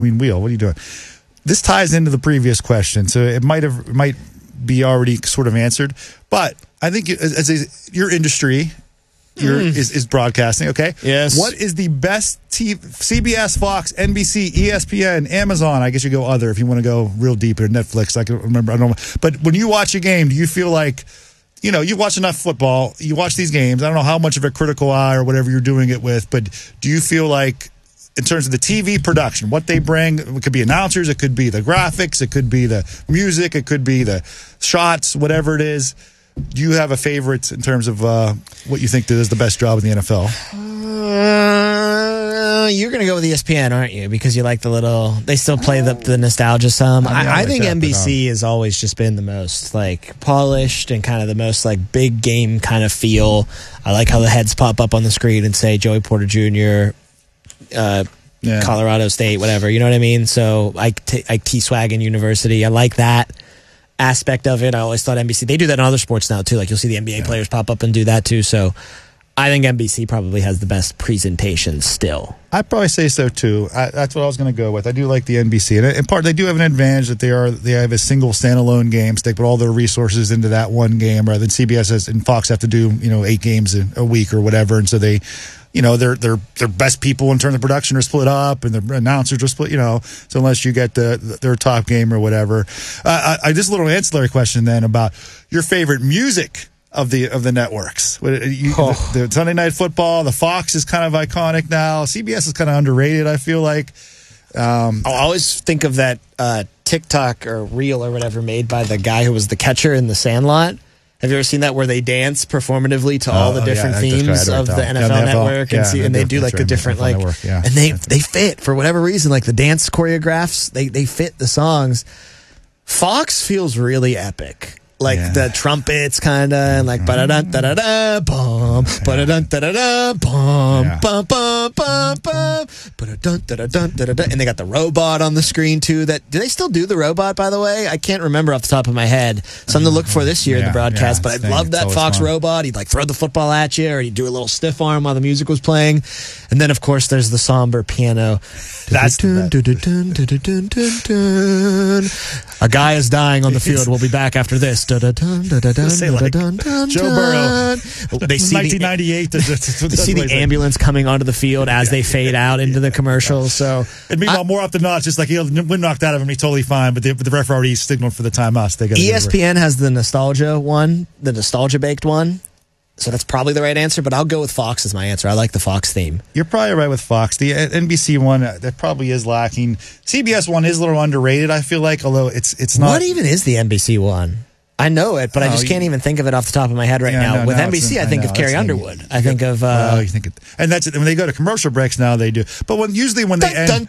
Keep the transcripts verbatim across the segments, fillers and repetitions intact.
I mean, wheel. What are you doing? This ties into the previous question, so it might have it might be already sort of answered. But I think as a, your industry your, mm. is, is broadcasting, okay? Yes. What is the best T V, C B S, Fox, N B C, E S P N, Amazon? I guess you go other if you want to go real deep, or Netflix. I can remember. I don't know. But when you watch a game, do you feel like, you know, you watch enough football, you watch these games. I don't know how much of a critical eye or whatever you're doing it with, but do you feel like, in terms of the T V production, what they bring, it could be announcers, it could be the graphics, it could be the music, it could be the shots, whatever it is. Do you have a favorite in terms of uh, what you think does the best job in the N F L? Uh, you're going to go with E S P N, aren't you? Because you like the little, they still play the, the nostalgia some. I, mean, I, I, I think that, N B C but, um, has always just been the most like polished and kind of the most like big game kind of feel. I like how the heads pop up on the screen and say Joey Porter Junior, uh, yeah. Colorado State, whatever. You know what I mean? So Ike T, Ike T-Swaggin University. I like that aspect of it. I always thought N B C, they do that in other sports now too. Like you'll see the N B A yeah. players pop up and do that too. So I think N B C probably has the best presentation still. I'd probably say so too. I, that's what I was going to go with. I do like the N B C. And in part, they do have an advantage that they are they have a single standalone game. So they put all their resources into that one game, rather than C B S has, and Fox have to do, you know, eight games a, a week or whatever. And so they, you know, their their their best people in terms of production are split up, and the announcers are split. You know, so unless you get the, the their top game or whatever, uh, I, I just a little ancillary question then about your favorite music of the of the networks. You, oh. the, the Sunday Night Football, the Fox is kind of iconic now. C B S is kind of underrated, I feel like. Um, I always think of that uh, TikTok or reel or whatever made by the guy who was the catcher in The Sandlot. Have you ever seen that where they dance performatively to all oh, the different yeah, themes of the N F L, yeah, the Network, and, yeah, see, and they do like the different like, yeah, and they they fit for whatever reason, like the dance choreographs, they they fit the songs. Fox feels really epic. Like yeah. the trumpets, kind of, and like ba da da da da bum, ba da da da da bum, bum bum bum bum, ba da da da da da da. And they got the robot on the screen too. That do they still do the robot? By the way, I can't remember off the top of my head. Something to look for this year yeah, in the broadcast. Yeah, but I love that Fox fun. robot. He'd like throw the football at you, or he'd do a little stiff arm while the music was playing. And then of course there's the somber piano. That's dun, dun, dun, dun, dun, dun, dun, dun. A guy is dying on the field. We'll be back after this. Dun, dun, dun, dun, dun, say like dun, dun, Joe Burrow. They see nineteen ninety-eight. The, they see the ambulance coming onto the field as they fade out into the commercial. So, and meanwhile, I, more often than not, it's just like he'll win knocked out of him. He's totally fine. But the, but the ref already signaled for the timeout. So E S P N has the nostalgia one, the nostalgia baked one. So that's probably the right answer, but I'll go with Fox as my answer. I like the Fox theme. You're probably right with Fox. The N B C one, that probably is lacking. C B S one is a little underrated, I feel like, although it's it's not. What even is the N B C one? I know it, but oh, I just can't you, even think of it off the top of my head right yeah, now. No, with no, N B C, I think I of Carrie Underwood. Maybe, I think of. Uh, oh, you think it, and that's it. When they go to commercial breaks now, they do. But when usually when they end.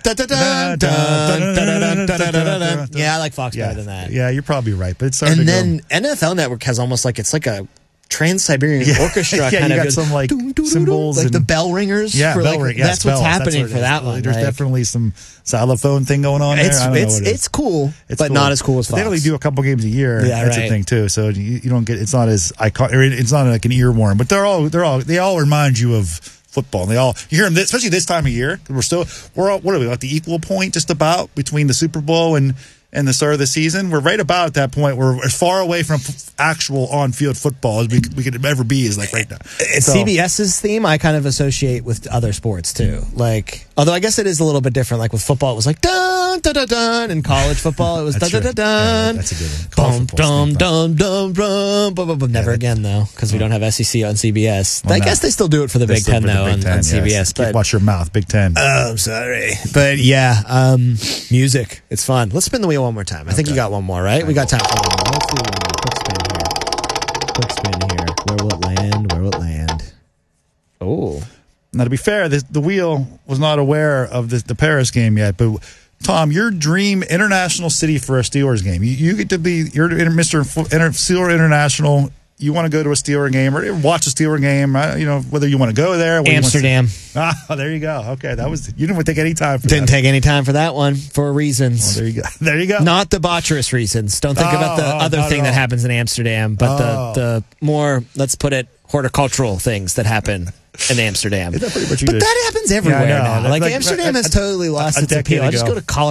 Yeah, I like Fox yeah, better than that. Yeah, you're probably right. But it's and then go. N F L Network has almost like it's like a Trans-Siberian yeah. Orchestra yeah, kind you of got some like symbols, like and, the bell ringers. Yeah, for bell like, ring. Yes, that's bells. what's happening that's what for that one. There's like, definitely some xylophone thing going on it's, there. I don't it's know what it it's cool, it's but cool. not as cool as Fox. They only do a couple games a year. Yeah, that's right. the thing too. So you, you don't get it's not as iconic. It's not like an earworm, but they're all they're all they all remind you of football. They all you hear them, especially this time of year. We're still we're all, what are we like the equal point just about between the Super Bowl and. And the start of the season, we're right about at that point. We're as far away from actual on-field football as we, we could ever be. Is like right now. So, CBS's theme, I kind of associate with other sports too. Like, although I guess it is a little bit different. Like with football, it was like dun dun dun dun. In college football, it was dun dun dun dun. That's a good one. Dum dum dum dum dum. But never yeah, again though, because we don't have S E C on C B S. Well, I no. guess they still do it for the Big Ten though on, on C B S. Yes. But watch your mouth, Big Ten. Oh, I'm sorry, but yeah, um, music. It's fun. Let's spin the wheel one more time. I okay. think you got one more, right? We got time for one more. Let's do one more. Quick spin here. Quick spin here. Where will it land? Where will it land? Oh. Now, to be fair, this, the wheel was not aware of this, the Paris game yet, but Tom, your dream international city for a Steelers game. You, you get to be, you're Mister Inter, Steeler International. You want to go to a Steeler game or watch a Steeler game, you know, whether you want to go there. Amsterdam. To, ah, there you go. Okay, that was, you didn't take any time for didn't that. take any time for that one for reasons. Well, there you go. There you go. Not debaucherous reasons. Don't think oh, about the oh, other thing that happens in Amsterdam, but oh. the, the more, let's put it, horticultural things that happen in Amsterdam. Is that pretty much but that happens everywhere yeah, now. Like, like Amsterdam a, has totally lost its appeal. I just go to Colorado.